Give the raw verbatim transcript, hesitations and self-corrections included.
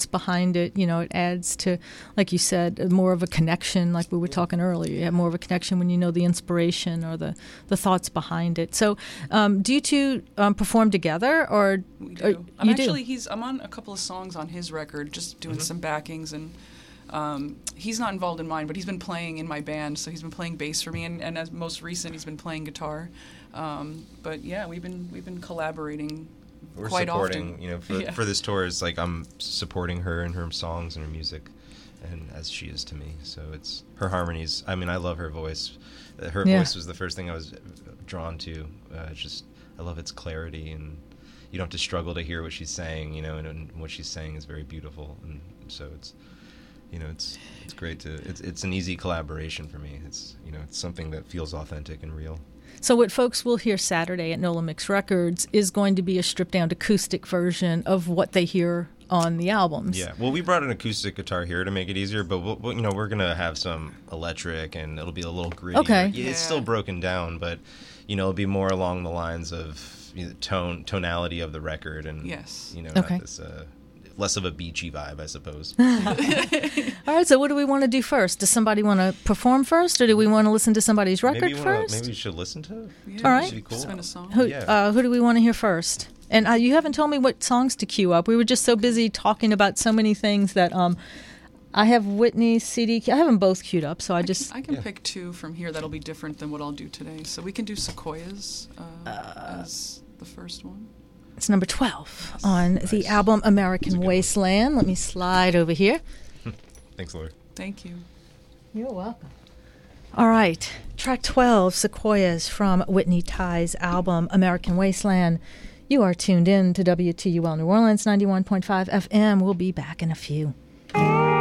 thoughts behind it, you know, it adds to, like you said, more of a connection, like we were talking earlier. You have more of a connection when you know the inspiration or the, the thoughts behind it. So um, do you two um, perform together, or, we or do. I'm you actually, do? he's, I'm on a couple of songs on his record, just doing Mm-hmm. some backings, and um, he's not involved in mine, but he's been playing in my band, so he's been playing bass for me, and, and as most recent, he's been playing guitar. Um, but yeah, we've been we've been collaborating We're quite supporting, often. you know, for, Yeah. for this tour, it's like I'm supporting her and her songs and her music, and as she is to me. So it's her harmonies. I mean, I love her voice. Uh, Her Yeah. voice was the first thing I was drawn to. Uh, it's just, I love its clarity, and you don't have to struggle to hear what she's saying, you know, and, and what she's saying is very beautiful, and so it's, you know, it's it's great to, it's it's an easy collaboration for me. It's, you know, it's something that feels authentic and real. So what folks will hear Saturday at Nola Mix Records is going to be a stripped-down acoustic version of what they hear on the albums. Yeah, well, we brought an acoustic guitar here to make it easier, but we'll, we'll, you know, we're gonna have some electric, and it'll be a little grittier. Okay. Yeah, it's Yeah. still broken down, but you know, it'll be more along the lines of, you know, tone tonality of the record, and Yes. you know, Okay. not this uh, less of a beachy vibe, I suppose. All right, so what do we want to do first? Does somebody want to perform first, or do we want to listen to somebody's record maybe you wanna, first? maybe we should listen to it. Yeah, All right. Should be cool. Spin a song. Who, Yeah. uh, who do we want to hear first? And uh, you haven't told me what songs to queue up. We were just so busy talking about so many things that um, I have Whitney's C D. I have them both queued up, so I just... I can Yeah. pick two from here that'll be different than what I'll do today. So we can do Sequoias uh, as the first one. It's number twelve on the Nice. album That's a American good one. Wasteland. Let me slide over here. Thanks, Laura. Thank you. You're welcome. All right, track twelve, Sequoias, from Whitney Tye's album American Wasteland. You are tuned in to W T U L New Orleans ninety-one point five F M. We'll be back in a few.